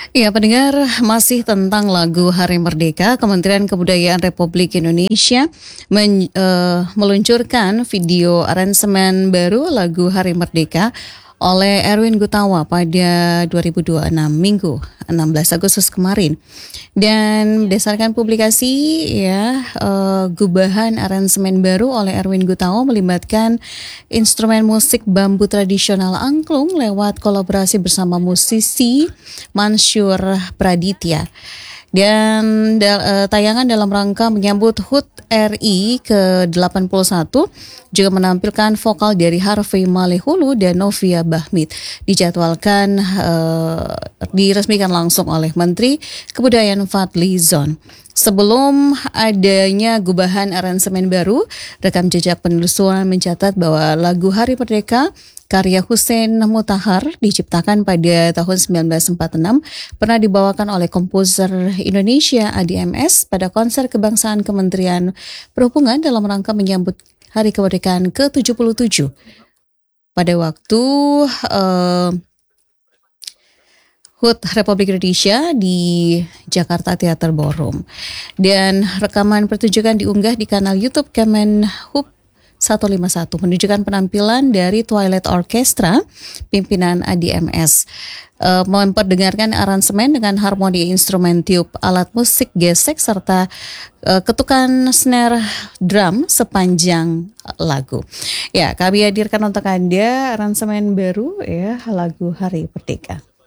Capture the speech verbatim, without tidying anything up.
Ya, pendengar, masih tentang lagu Hari Merdeka. Kementerian Kebudayaan Republik Indonesia men- eh, meluncurkan video aransemen baru lagu Hari Merdeka oleh Erwin Gutawa pada dua ribu dua puluh enam, Minggu enam belas Agustus kemarin. Dan berdasarkan publikasi, ya, eh, gubahan aransemen baru oleh Erwin Gutawa melibatkan instrumen musik bambu tradisional angklung lewat kolaborasi bersama musisi Mansyur Praditya. Dan da- eh, tayangan dalam rangka menyambut H U T R I ke delapan puluh satu juga menampilkan vokal dari Harvey Malehulu dan Novia Bahmit. Dijadwalkan eh, diresmikan langsung oleh Menteri Kebudayaan Fadly Zon. Sebelum adanya gubahan aransemen baru, rekam jejak penelusuran mencatat bahwa lagu Hari Merdeka karya Hussein Mutahar diciptakan pada tahun sembilan belas empat puluh enam, pernah dibawakan oleh komposer Indonesia A D M S pada konser kebangsaan Kementerian Perhubungan dalam rangka menyambut Hari Kemerdekaan ke tujuh puluh tujuh. Pada waktu uh, H U T Republik Indonesia di Jakarta Theater Ballroom. Dan rekaman pertunjukan diunggah di kanal YouTube Kemenhub seratus lima puluh satu menunjukkan penampilan dari Twilight Orchestra pimpinan A D M S, uh, memperdengarkan aransemen dengan harmoni instrumen tiup, alat musik gesek serta uh, ketukan snare drum sepanjang lagu. Ya, kami hadirkan untuk Anda aransemen baru, ya, lagu Hari Merdeka.